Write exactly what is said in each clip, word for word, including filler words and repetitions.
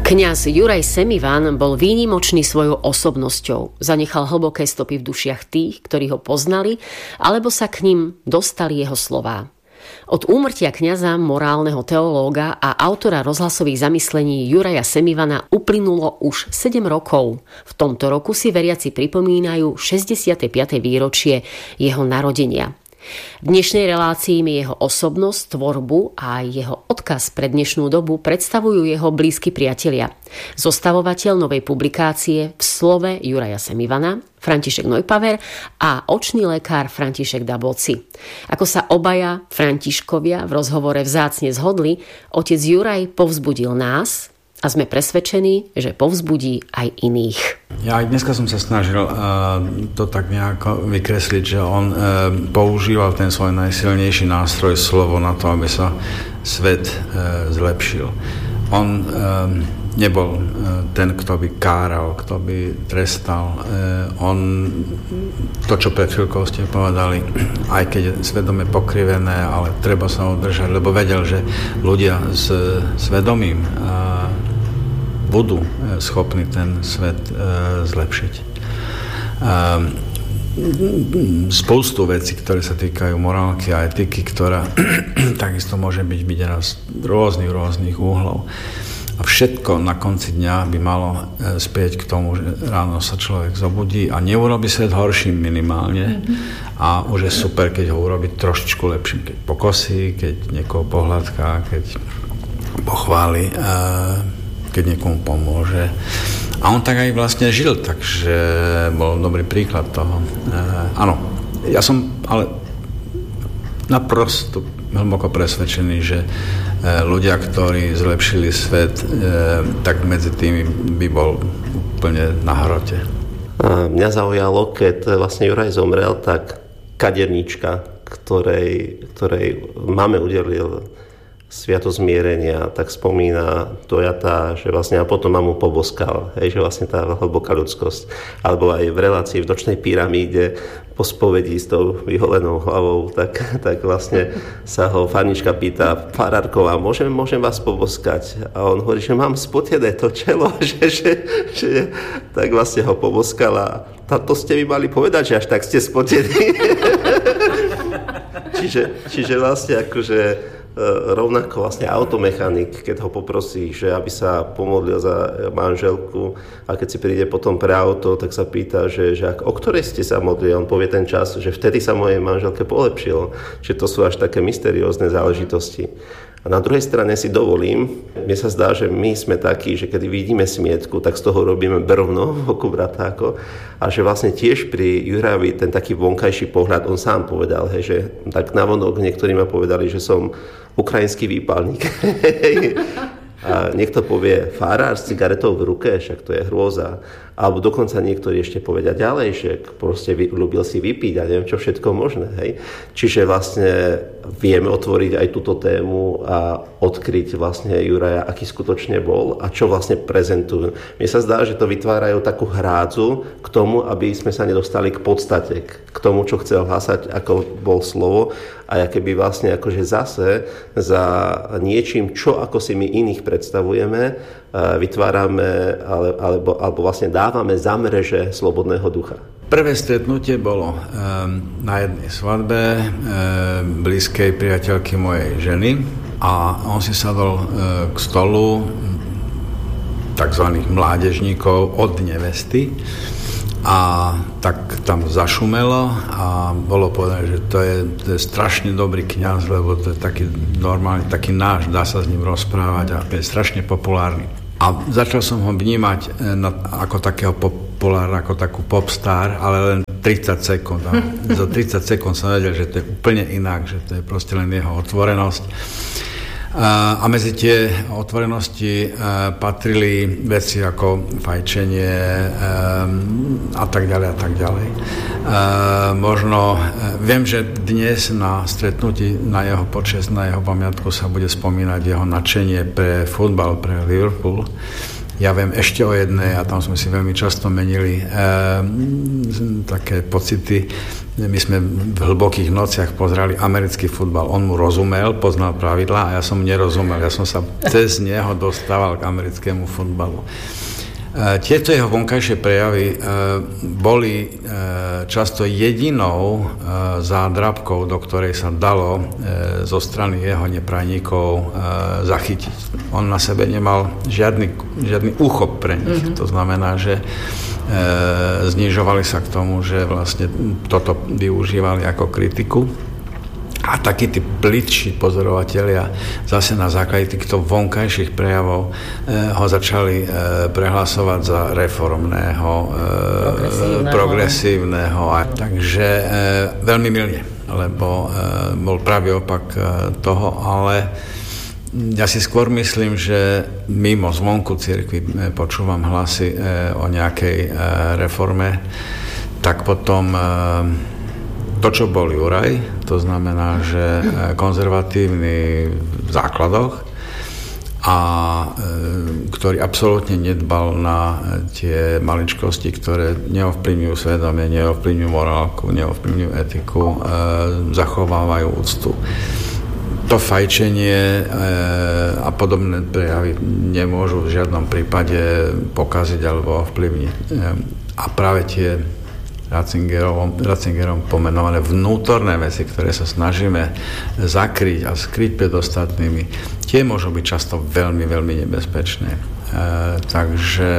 Kňaz Juraj Semivan bol výnimočný svojou osobnosťou. Zanechal hlboké stopy v dušiach tých, ktorí ho poznali, alebo sa k ním dostali jeho slová. Od úmrtia kňaza, morálneho teológa a autora rozhlasových zamyslení Juraja Semivana uplynulo už sedem rokov. V tomto roku si veriaci pripomínajú šesťdesiate piate výročie jeho narodenia. V dnešnej relácii mi jeho osobnosť, tvorbu a jeho odkaz pre dnešnú dobu predstavujú jeho blízki priatelia. Zostavovateľ novej publikácie V slove Juraja Semivana, František Neupaver a očný lekár František Dabovci. Ako sa obaja Františkovia v rozhovore vzácne zhodli, otec Juraj povzbudil nás a sme presvedčení, že povzbudí aj iných. Ja aj dneska som sa snažil uh, to tak nejako vykresliť, že on uh, používal ten svoj najsilnejší nástroj, slovo, na to, aby sa svet uh, zlepšil. On uh, nebol uh, ten, kto by káral, kto by trestal. Uh, on, to, čo pred chvíľkou ste povedali, aj keď je svedomie pokrivené, ale treba sa ho držať, lebo vedel, že ľudia s svedomím uh, budú schopní ten svet e, zlepšiť. E, spoustu vecí, ktoré sa týkajú morálky a etiky, ktorá takisto môže byť videná z rôznych, rôznych úhlov. A všetko na konci dňa by malo e, spieť k tomu, že ráno sa človek zobudí a neurobí svet horším minimálne. Mm-hmm. A už je super, keď ho urobí trošičku lepším. Keď pokosí, keď niekoho pohľadká, keď pochváli, e, keď niekomu pomôže. A on tak aj vlastne žil, takže bol dobrý príklad toho. E, áno, ja som ale naprosto hlboko presvedčený, že e, ľudia, ktorí zlepšili svet, e, tak medzi tými by bol úplne na hrote. A mňa zaujalo, keď vlastne Juraj zomrel, tak kaderníčka, ktorej, ktorej máme udelil sviatosť zmierenia, tak spomína dojatá, že vlastne a potom ma mu poboskal, hej, že vlastne tá hlboká ľudskosť. Alebo aj v relácii v nočnej pyramíde po spovedi s tou vyholenou hlavou, tak, tak vlastne sa ho farnička pýta, farárková, môžem, môžem vás poboskať? A on hovorí, že mám spotené to čelo, že, že, že tak vlastne ho poboskala. To ste mi mali povedať, že až tak ste spotení. čiže, čiže vlastne akože rovnako vlastne automechanik, keď ho poprosí, že aby sa pomodlil za manželku a keď si príde potom pre auto, tak sa pýta, že, že ak, o ktorej ste sa modlili, on povie ten čas, že vtedy sa mojej manželke polepšilo. Čiže to sú až také mysteriózne záležitosti. A na druhej strane si dovolím, mne sa zdá, že my sme takí, že keď vidíme smietku, tak z toho robíme brvno v oku bratáko a že vlastne tiež pri Jurajovi ten taký vonkajší pohľad, on sám povedal, hej, že tak navonok niektorí ma povedali, že som ukrajinský výpalník. A niekto povie farár s cigaretou v ruke, však to je hrôza. Alebo dokonca niektorí ešte povedia ďalej, že proste ľúbil si vypiť a neviem čo všetko možné. Hej. Čiže vlastne vieme otvoriť aj túto tému a odkryť vlastne Juraja, aký skutočne bol a čo vlastne prezentujú. Mne sa zdá, že to vytvárajú takú hrádzu k tomu, aby sme sa nedostali k podstate, k tomu, čo chcel hlásať, ako bol slovo a keby vlastne akože zase za niečím, čo ako si my iných predstavujeme, vytvárame alebo, alebo vlastne dávame za mreže slobodného ducha. Prvé stretnutie bolo um, na jednej svadbe um, blízkej priateľky mojej ženy a on si sadol um, k stolu takzvaných mládežníkov od nevesty a tak tam zašumelo a bolo povedané, že to je, to je strašne dobrý kňaz, lebo to je taký normálny, taký náš, dá sa s ním rozprávať a je strašne populárny. A začal som ho vnímať na, ako takého populárna, ako takú popstar, ale len tridsať sekúnd. A za tridsať sekúnd som vedel, že to je úplne inak, že to je proste len jeho otvorenosť. A medzi tie otvorenosti patrili veci ako fajčenie a tak ďalej a tak ďalej. Možno, viem, že dnes na stretnutí na jeho počesť, na jeho pamiatku sa bude spomínať jeho nadšenie pre futbal, pre Liverpool, Ja viem ešte o jednej, a tam sme si veľmi často menili e, také pocity. My sme v hlbokých nociach pozerali americký futbal. On mu rozumel, poznal pravidlá a ja som mu nerozumel. Ja som sa cez neho dostával k americkému futbalu. Tieto jeho vonkajšie prejavy boli často jedinou zádrabkou, do ktorej sa dalo zo strany jeho neprajníkov zachytiť. On na sebe nemal žiadny, žiadny úchop pre nich. Mm-hmm. To znamená, že znižovali sa k tomu, že vlastne toto využívali ako kritiku. A takí tí plitší pozorovatelia zase na základe týchto vonkajších prejavov e, ho začali e, prehlasovať za reformného, e, progresívneho. progresívneho. A, takže e, veľmi milne, lebo e, bol pravý opak e, toho, ale ja si skôr myslím, že mimo zvonku cirkvi e, počúvam hlasy e, o nejakej e, reforme, tak potom e, to, čo bol Juraj, to znamená, že konzervatívny v základoch a e, ktorý absolútne nedbal na tie maličkosti, ktoré neovplyvňujú svedomie, neovplyvňujú morálku, neovplyvňujú etiku, e, zachovávajú úctu. To fajčenie e, a podobné prejavy nemôžu v žiadnom prípade pokaziť alebo ovplyvniť. E, a práve tie Ratzingerom, Ratzingerom pomenované vnútorné veci, ktoré sa snažíme zakryť a skryť pred ostatnými, tie môžu byť často veľmi, veľmi nebezpečné. E, takže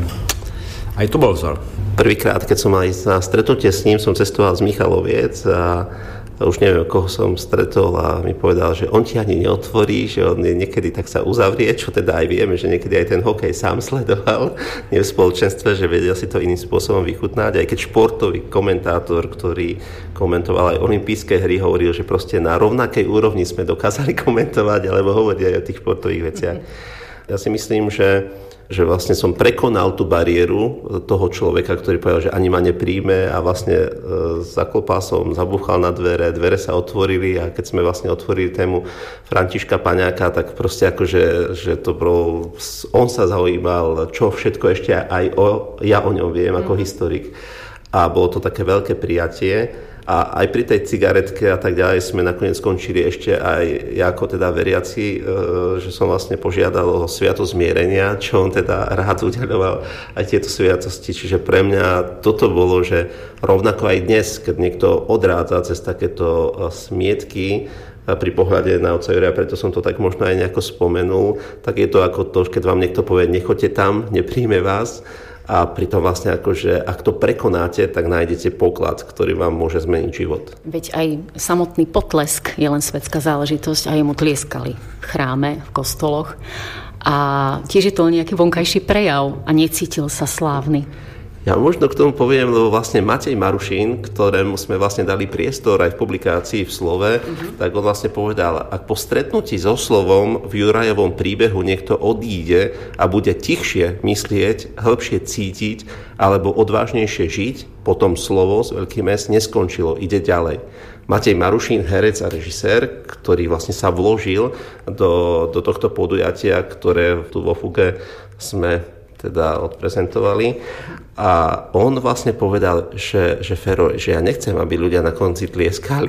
aj tu bol vzor. Prvýkrát, keď som mal ísť na stretnutie s ním, som cestoval z Michaloviec a už neviem, koho som stretol a mi povedal, že on ti ani neotvorí, že on niekedy tak sa uzavrie, čo teda aj vieme, že niekedy aj ten hokej sám sledoval, nie v spoločenstve, že vedel si to iným spôsobom vychutnať. Aj keď športový komentátor, ktorý komentoval aj olympijské hry, hovoril, že proste na rovnakej úrovni sme dokázali komentovať, alebo hovoriť aj o tých športových veciach. Ja si myslím, že že vlastne som prekonal tú bariéru toho človeka, ktorý povedal, že ani ma nepríjme a vlastne e, zaklopal som, zabúchal na dvere, dvere sa otvorili a keď sme vlastne otvorili tému Františka Paňáka, tak proste akože, že to bol, on sa zaujímal, čo všetko ešte aj o, ja o ňom viem ako mm. historik a bolo to také veľké prijatie. A aj pri tej cigaretke a tak ďalej sme nakoniec skončili ešte aj ja ako teda veriaci, že som vlastne požiadal o sviatosť zmierenia, čo on teda rád udeľoval aj tieto sviatosti. Čiže pre mňa toto bolo, že rovnako aj dnes, keď niekto odrádza cez takéto smietky pri pohľade na otca Juraja, preto som to tak možno aj nejako spomenul, tak je to ako to, keď vám niekto povie, nechoďte tam, nepríjme vás. A pritom vlastne akože, ak to prekonáte, tak nájdete poklad, ktorý vám môže zmeniť život. Veď aj samotný potlesk je len svetská záležitosť a jemu tlieskali v chráme, v kostoloch. A tiež je to nejaký vonkajší prejav a necítil sa slávny. Ja možno k tomu poviem, lebo vlastne Matej Marušín, ktorému sme vlastne dali priestor aj v publikácii v Slove, uh-huh. tak on vlastne povedal, ak po stretnutí so slovom v Jurajovom príbehu niekto odíde a bude tichšie myslieť, hĺbšie cítiť alebo odvážnejšie žiť, potom slovo z Veľkým S neskončilo, ide ďalej. Matej Marušín, herec a režisér, ktorý vlastne sa vložil do, do tohto podujatia, ktoré tu vo Fuge sme teda odprezentovali. A on vlastne povedal, že, že Fero, že ja nechcem, aby ľudia na konci tlieskali.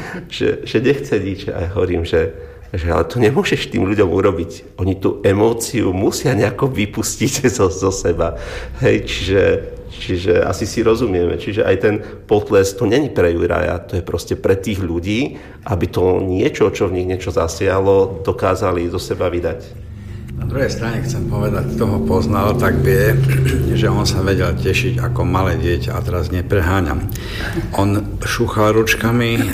že, že nechce nič. A ja hovorím, že, že ale to nemôžeš tým ľuďom urobiť. Oni tú emóciu musia nejako vypustiť zo, zo seba. Hej, čiže, čiže asi si rozumieme. Čiže aj ten potlesk, to není pre Juraja, to je proste pre tých ľudí, aby to niečo, čo v nich niečo zasialo, dokázali zo seba vydať. Na druhej strane chcem povedať, kto ho poznal, tak vie, že on sa vedel tešiť ako malé dieťa a teraz nepreháňam. On šúchal ručkami e,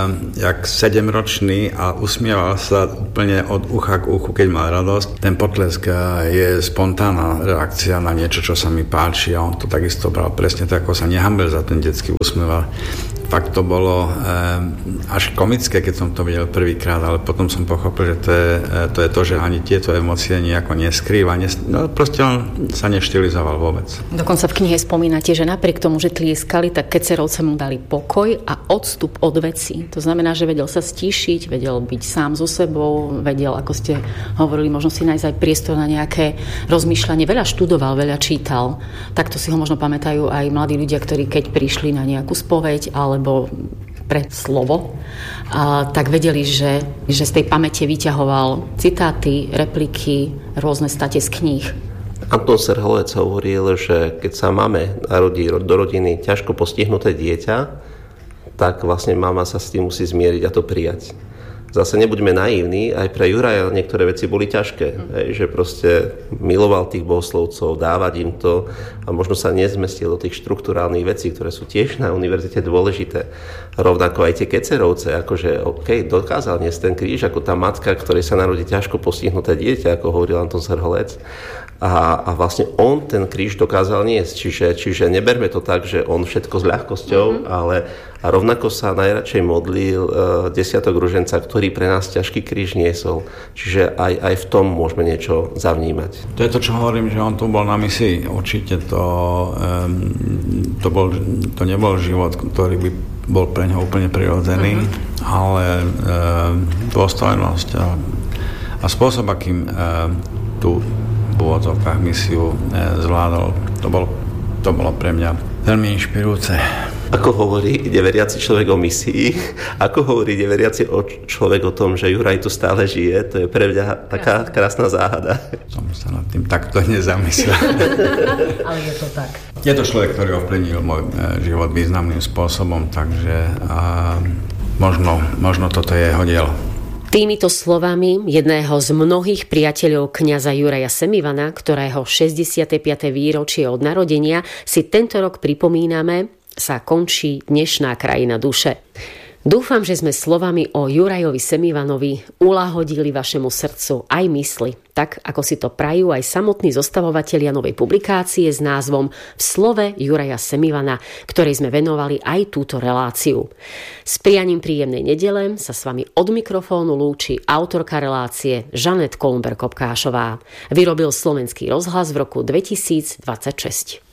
jak sedemročný a usmieval sa úplne od ucha k uchu, keď mal radosť. Ten potlesk je spontánna reakcia na niečo, čo sa mi páči a on to takisto bral presne tak, ako sa nehambil za ten detský úsmev. fakt to bolo eh, až komické, keď som to videl prvýkrát, ale potom som pochopil, že to je, eh, to je to, že ani tieto emócie nejako neskrýva. Nes, no proste on sa neštilizoval vôbec. Dokonca v knihe spomínate, že napriek tomu, že tlieskali, tak Kecerovce mu dali pokoj a odstup od vecí. To znamená, že vedel sa stíšiť, vedel byť sám so sebou, vedel, ako ste hovorili, možno si nájsť aj priestor na nejaké rozmýšľanie. Veľa študoval, veľa čítal. Takto si ho možno pamätajú aj mladí ľudia, ktorí keď prišli na nejakú spoveď alebo pre slovo, a tak vedeli, že, že z tej pamäte vyťahoval citáty, repliky, rôzne state z kníh. Anton Srholec hovoril, že keď sa máme narodí do rodiny ťažko postihnuté dieťa, tak vlastne mama sa s tým musí zmieriť a to prijať. Zase nebuďme naivní, aj pre Juraja niektoré veci boli ťažké, hej, že proste miloval tých bohoslovcov, dávať im to a možno sa nezmestil do tých štruktúrálnych vecí, ktoré sú tiež na univerzite dôležité. Rovnako aj tie Kecerovce, akože OK, dokázal niesť ten kríž ako tá matka, ktorej sa narodí ťažko postihnuté dieťa, ako hovoril Anton Srholec. A, a vlastne on ten kríž dokázal niesť, čiže, čiže neberme to tak, že on všetko s ľahkosťou, mm-hmm. ale a rovnako sa najradšej modlil uh, desiatok ruženca, ktorý pre nás ťažký kríž niesol. Čiže aj, aj v tom môžeme niečo zavnímať. To je to, čo hovorím, že on tu bol na misii. Určite to, um, to, bol, to nebol život, ktorý by bol pre ňa úplne prirodzený, mm-hmm. ale um, dôstojnosť a, a spôsob, akým um, tu v úvodzovkách misiu zvládol. To bolo, to bolo pre mňa veľmi inšpirujúce. Ako hovorí neveriaci človek o misii, ako hovorí neveriaci človek o tom, že Juraj tu stále žije, to je pre mňa taká krásna záhada. Som sa nad tým takto nezamyslel. Ale je to tak. Je to človek, ktorý ovplyvnil môj život významným spôsobom, takže a možno, možno toto je jeho dielo. Týmito slovami jedného z mnohých priateľov kňaza Juraja Semivana, ktorého šesťdesiate piate výročie od narodenia si tento rok pripomíname, sa končí dnešná Krajina duše. Dúfam, že sme slovami o Jurajovi Semivanovi uľahodili vašemu srdcu aj mysli, tak ako si to prajú aj samotní zostavovatelia novej publikácie s názvom V slove Juraja Semivana, ktorej sme venovali aj túto reláciu. S prianím príjemnej nedele sa s vami od mikrofónu lúči autorka relácie Žanet Kolumber-Kopkášová. Vyrobil Slovenský rozhlas v roku dvetisícdvadsaťšesť.